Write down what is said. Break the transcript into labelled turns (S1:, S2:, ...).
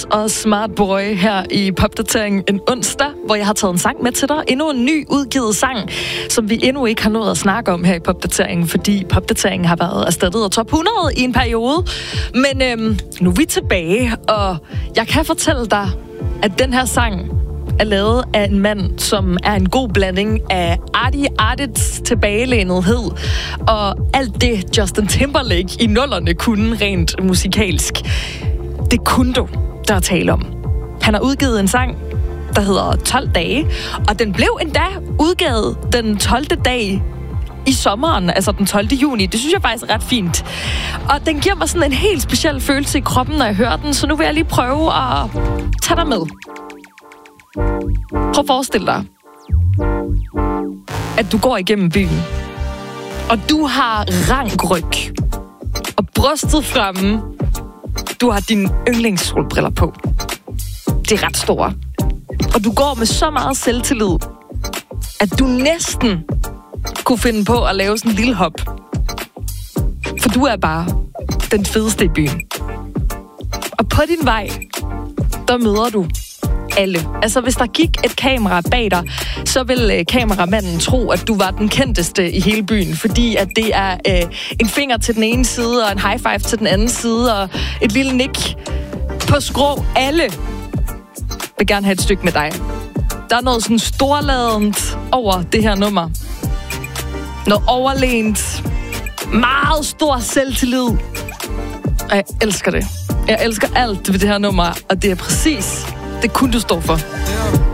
S1: og Smart Boy her i Popdatering en onsdag, hvor jeg har taget en sang med til dig. Endnu en ny udgivet sang, som vi endnu ikke har nået at snakke om her i Popdateringen, fordi Popdateringen har været erstattet af top 100 i en periode. Men nu er vi tilbage, og jeg kan fortælle dig, at den her sang er lavet af en mand, som er en god blanding af Ardits tilbagelænethed og alt det Justin Timberlake i nullerne kunne rent musikalsk. Det kunne du, der er tale om. Han har udgivet en sang, der hedder 12 dage, og den blev endda udgivet den 12. dag i sommeren, altså den 12. juni. Det synes jeg faktisk er ret fint. Og den giver mig sådan en helt speciel følelse i kroppen, når jeg hører den, så nu vil jeg lige prøve at tage dig med. Prøv at forestille dig, at du går igennem byen, og du har rankryg og brystet fremme. Du har dine yndlingssolbriller på. Det er ret store. Og du går med så meget selvtillid, at du næsten kunne finde på at lave sådan en lille hop. For du er bare den fedeste i byen. Og på din vej, der møder du alle. Altså, hvis der gik et kamera bag dig, så vil kameramanden tro, at du var den kendteste i hele byen, fordi at det er en finger til den ene side, og en high five til den anden side, og et lille nik på skrå. Alle vil gerne have et stykke med dig. Der er noget sådan storladent over det her nummer. Noget overlænt, meget stor selvtillid. Og jeg elsker det. Jeg elsker alt ved det her nummer, og det er præcis det kunne du stå for.